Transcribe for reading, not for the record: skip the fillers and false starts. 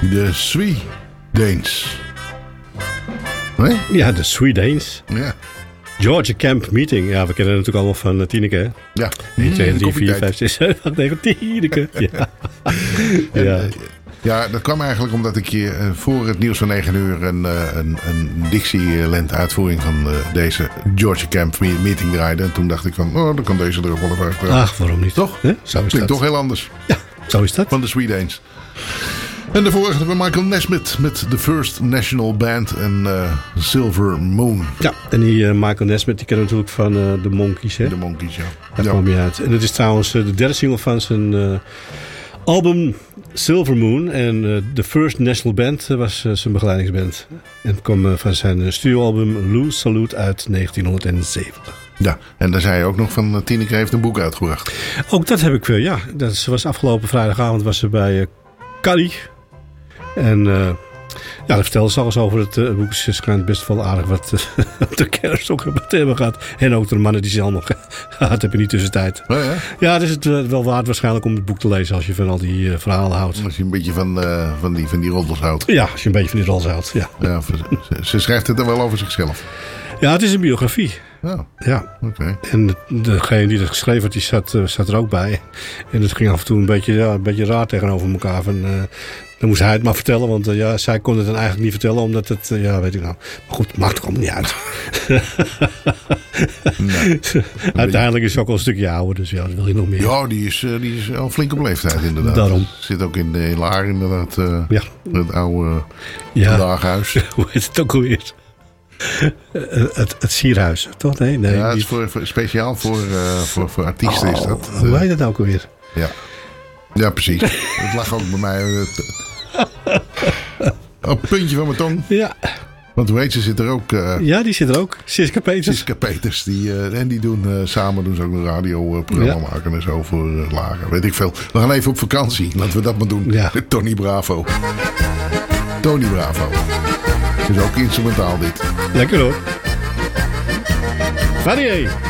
De Swedanes. Nee? Ja, de Swedanes. Ja. Georgia Camp Meeting. Ja, we kennen het natuurlijk allemaal van Tineke. Hè? Ja. 1, 2, 3, 4, 5, 6, 7, 8, 9, Tineke. Ja. Ja. Ja, dat kwam eigenlijk omdat ik hier voor het nieuws van 9 uur een Dixieland uitvoering van deze Georgia Camp Meeting draaide. En toen dacht ik van, dan kan deze er ook wel even uit. Ach, waarom niet? Toch? Hè? Zo is Klinkt dat. toch heel anders. Ja, zo is dat. Van de Swedanes. En daarvoor hadden we Michael Nesmith met The First National Band en Silver Moon. Ja, en die Michael Nesmith, die kennen we natuurlijk van de Monkees. Hè? De Monkees, ja. Daar kwam hij uit. En het is trouwens de derde single van zijn album Silver Moon. En The First National Band was zijn begeleidingsband. En het kwam van zijn studioalbum Lou Salute uit 1970. Ja, en daar zei je ook nog van Tineke heeft een boek uitgebracht. Ook dat heb ik, ja. Dat was afgelopen vrijdagavond was ze bij Carrie. En ja, daar vertelde ze alles over het boek. Ze schijnt best wel aardig wat de kennis ook te hebben gehad. En ook de mannen die ze allemaal gehad hebben in die tussentijd. Oh ja? Ja, het is het wel waard waarschijnlijk om het boek te lezen als je van al die verhalen houdt. Als je een beetje van die roddels houdt. Ja, als je een beetje van die roddels houdt, ja. Ja, ze schrijft het dan wel over zichzelf. Ja, het is een biografie. Oh, ja. Oké. En degene die het geschreven had, die zat er ook bij. En het ging af en toe een beetje raar tegenover elkaar. Van, dan moest hij het maar vertellen, want zij kon het dan eigenlijk niet vertellen, omdat het, weet ik nou. Maar goed, maakt ook allemaal niet uit. Nee. Uiteindelijk is ze ook al een stukje ouder, dus ja, dat wil je nog meer. Ja, die is al flink op leeftijd inderdaad. Daarom. Zit ook in Laar inderdaad. Ja. Het oude daaghuis. Hoe heet het ook alweer? Het Sierhuis, toch? Nee, ja, het is speciaal voor artiesten is dat. Hoe heet het nou ook alweer? Ja, precies. Het lag ook bij mij op het puntje van mijn tong. Ja. Want hoe heet ze zit er ook? Ja, die zit er ook. Siska Peters. Siska Peters. Die doen samen ze ook een radioprogramma maken en zo voor Lager. Weet ik veel. We gaan even op vakantie. Laten we dat maar doen. Ja. Tony Bravo. Tony Bravo. Dus ook instrumentaal dit. Lekker hoor. Vanier.